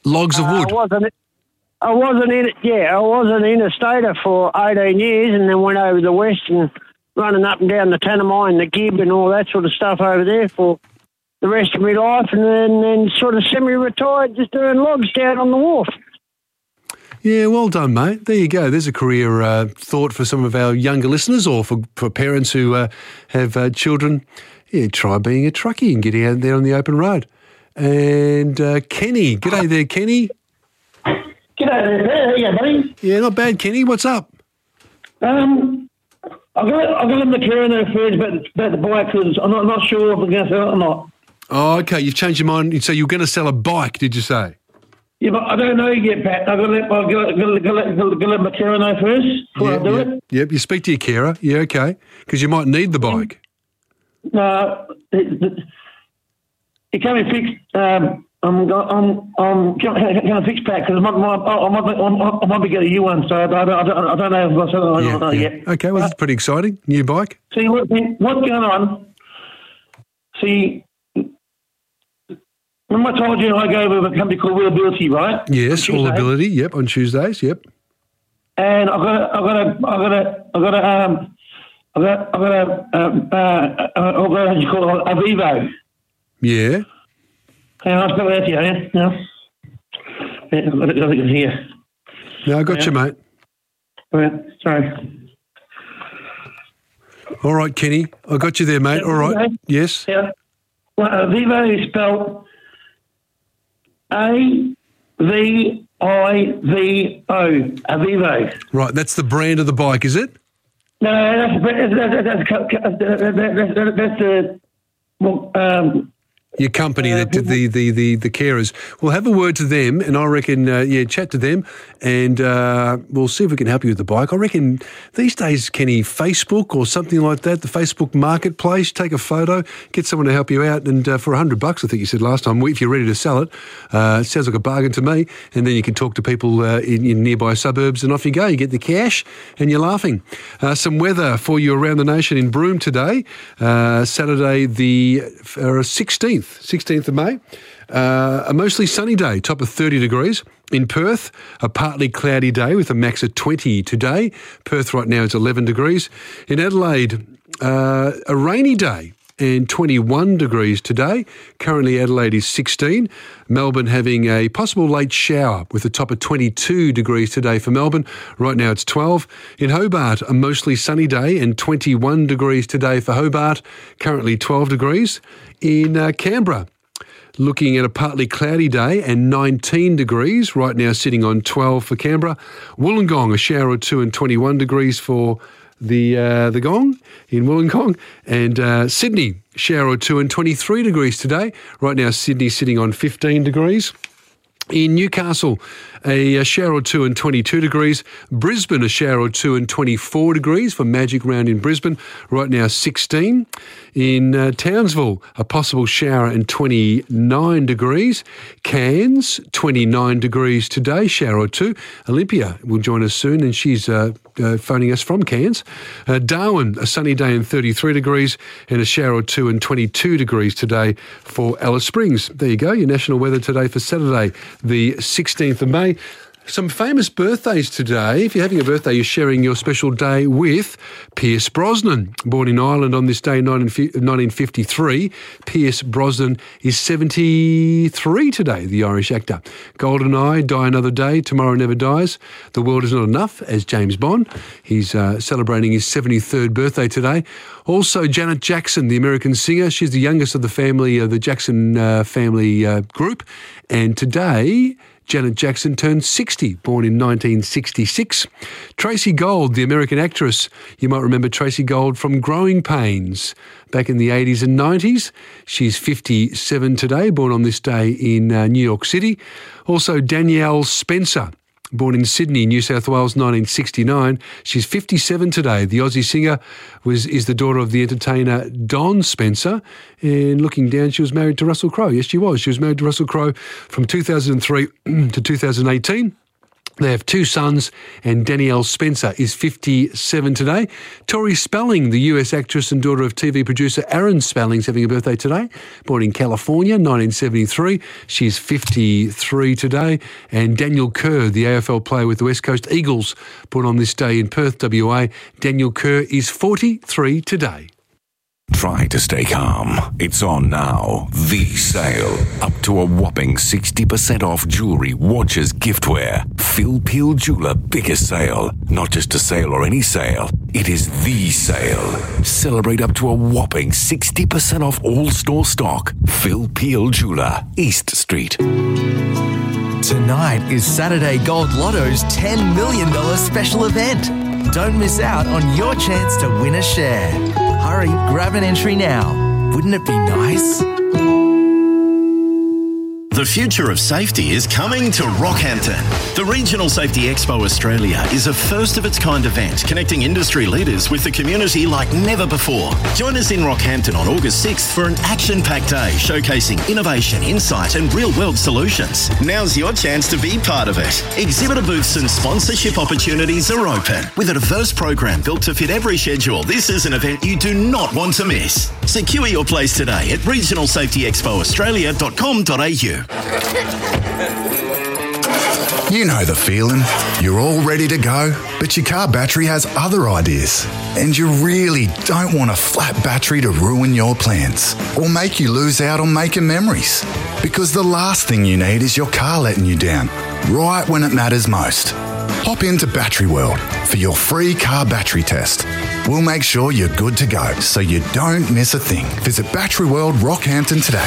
Logs of wood. I wasn't in it. Yeah, I was an interstater for 18 years, and then went over the west and running up and down the Tanami and the Gib and all that sort of stuff over there for the rest of my life, and then sort of semi-retired, just doing logs down on the wharf. Yeah, well done, mate. There you go. There's a career thought for some of our younger listeners, or for parents who have children. Yeah, try being a truckie and getting out there on the open road. And Kenny, g'day there, Kenny. G'day there, how are you, buddy? Yeah, not bad, Kenny. What's up? I've got in the care there first about the bike, because I'm not sure if I'm going to sell it or not. Oh, okay. You've changed your mind. So you're going to sell a bike, did you say? Yeah, but I don't know yet, Pat. I've got to let my carer know first before I do it. Yep, you speak to your carer. Yeah, okay. Because you might need the bike. No, it can't be fixed. I'm going to fix Pat, because I might be getting a new one, so I don't know if I'll sell it or not yet. Okay, well, that's pretty exciting. New bike. See, what's going on? See, remember I told you I go with a company called Wheelability, right? Yes, Wheelability. Yep, on Tuesdays. Yep. And I've got what do you call it? Avivo. Yeah. And I'll spell it out to you, yeah? No. I've got it here. No, I got you, mate. All right, sorry. All right, Kenny. I got you there, mate. All right. Yes. Yeah. Well, Avivo is spelled Avivo. Avivo. Right, that's the brand of the bike, is it? No, that's your company, the carers. We'll have a word to them, and I reckon, chat to them, and we'll see if we can help you with the bike. I reckon these days, Kenny, Facebook or something like that, the Facebook Marketplace, take a photo, get someone to help you out, and for $100, I think you said last time, if you're ready to sell it, it sounds like a bargain to me, and then you can talk to people in nearby suburbs, and off you go. You get the cash, and you're laughing. Some weather for you around the nation in Broome today, Saturday the 16th of May. A mostly sunny day, top of 30 degrees. In Perth, a partly cloudy day with a max of 20 today. Perth right now is 11 degrees. In Adelaide, a rainy day and 21 degrees today. Currently Adelaide is 16. Melbourne having a possible late shower with a top of 22 degrees today for Melbourne. Right now it's 12. In Hobart, a mostly sunny day and 21 degrees today for Hobart. Currently 12 degrees. In Canberra, looking at a partly cloudy day and 19 degrees. Right now sitting on 12 for Canberra. Wollongong, a shower or two and 21 degrees for the Gong in Wollongong. And Sydney, shower or two and 23 degrees today. Right now Sydney sitting on 15 degrees. In Newcastle, a shower or two and 22 degrees. Brisbane, a shower or two and 24 degrees for Magic Round in Brisbane. Right now 16. In Townsville, a possible shower and 29 degrees. Cairns, 29 degrees today, shower or two. Olympia will join us soon, and she's phoning us from Cairns. Darwin, a sunny day and 33 degrees, and a shower or two and 22 degrees today for Alice Springs. There you go, your national weather today for Saturday, the 16th of May. Some famous birthdays today. If you're having a birthday, you're sharing your special day with Pierce Brosnan. Born in Ireland on this day in 1953, Pierce Brosnan is 73 today, the Irish actor. GoldenEye, Die Another Day, Tomorrow Never Dies. The World Is Not Enough as James Bond. He's celebrating his 73rd birthday today. Also, Janet Jackson, the American singer. She's the youngest of the family, the Jackson family group. And today, Janet Jackson turned 60, born in 1966. Tracy Gold, the American actress. You might remember Tracy Gold from Growing Pains back in the 80s and 90s. She's 57 today, born on this day in New York City. Also, Danielle Spencer, born in Sydney, New South Wales, 1969. She's 57 today. The Aussie singer is the daughter of the entertainer Don Spencer. And looking down, she was married to Russell Crowe. Yes, she was. She was married to Russell Crowe from 2003 to 2018. They have 2 sons, and Danielle Spencer is 57 today. Tori Spelling, the US actress and daughter of TV producer Aaron Spelling, is having a birthday today. Born in California, 1973. She's 53 today. And Daniel Kerr, the AFL player with the West Coast Eagles, born on this day in Perth, WA. Daniel Kerr is 43 today. Try to stay calm. It's on now. The sale. Up to a whopping 60% off jewellery, watches, giftware. Phil Peel Jeweller biggest sale. Not just a sale or any sale. It is the sale. Celebrate up to a whopping 60% off all store stock. Phil Peel Jeweller, East Street. Tonight is Saturday Gold Lotto's $10 million special event. Don't miss out on your chance to win a share. Hurry, grab an entry now. Wouldn't it be nice? The future of safety is coming to Rockhampton. The Regional Safety Expo Australia is a first-of-its-kind event connecting industry leaders with the community like never before. Join us in Rockhampton on August 6th for an action-packed day showcasing innovation, insight and real-world solutions. Now's your chance to be part of it. Exhibitor booths and sponsorship opportunities are open. With a diverse program built to fit every schedule, this is an event you do not want to miss. Secure your place today at regionalsafetyexpoaustralia.com.au. You know the feeling. You're all ready to go, but your car battery has other ideas. And you really don't want a flat battery to ruin your plans or make you lose out on making memories. Because the last thing you need is your car letting you down, right when it matters most. Hop into Battery World for your free car battery test. We'll make sure you're good to go so you don't miss a thing. Visit Battery World Rockhampton today.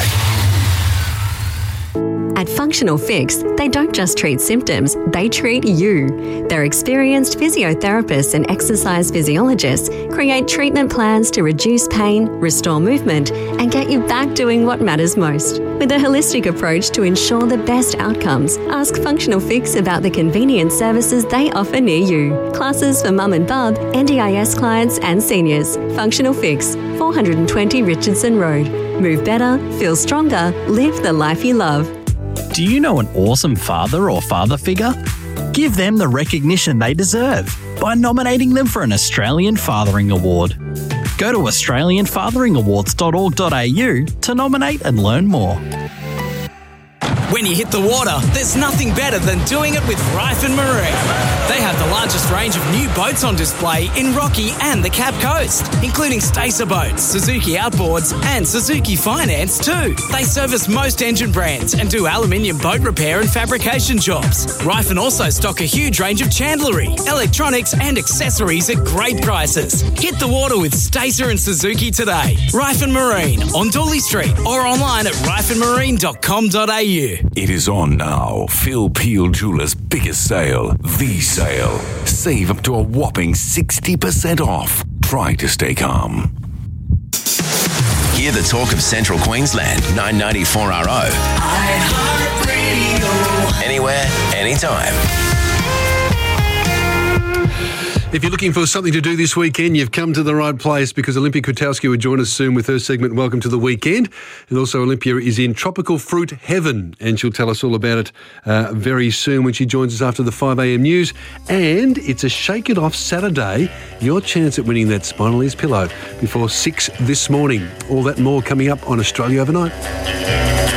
At Functional Fix, they don't just treat symptoms, they treat you. Their experienced physiotherapists and exercise physiologists create treatment plans to reduce pain, restore movement, and get you back doing what matters most. With a holistic approach to ensure the best outcomes, ask Functional Fix about the convenient services they offer near you. Classes for mum and bub, NDIS clients and seniors. Functional Fix, 420 Richardson Road. Move better, feel stronger, live the life you love. Do you know an awesome father or father figure? Give them the recognition they deserve by nominating them for an Australian Fathering Award. Go to australianfatheringawards.org.au to nominate and learn more. When you hit the water, there's nothing better than doing it with Ryford Marine. They have the largest range of new boats on display in Rocky and the Cape Coast, including Stacer boats, Suzuki Outboards and Suzuki Finance too. They service most engine brands and do aluminium boat repair and fabrication jobs. Ryford also stock a huge range of chandlery, electronics and accessories at great prices. Hit the water with Stacer and Suzuki today. Ryford Marine on Dooley Street or online at ryfordmarine.com.au. It is on now. Phil Peel Jeweller's biggest sale, The Sale. Save up to a whopping 60% off. Try to stay calm. Hear the talk of Central Queensland, 994RO. iHeartRadio. Anywhere, anytime. If you're looking for something to do this weekend, you've come to the right place because Olympia Kwiatkowski will join us soon with her segment, Welcome to the Weekend. And also Olympia is in tropical fruit heaven and she'll tell us all about it very soon when she joins us after the 5am news. And it's a Shake It Off Saturday. Your chance at winning that Spinal Ears pillow before 6 this morning. All that and more coming up on Australia Overnight.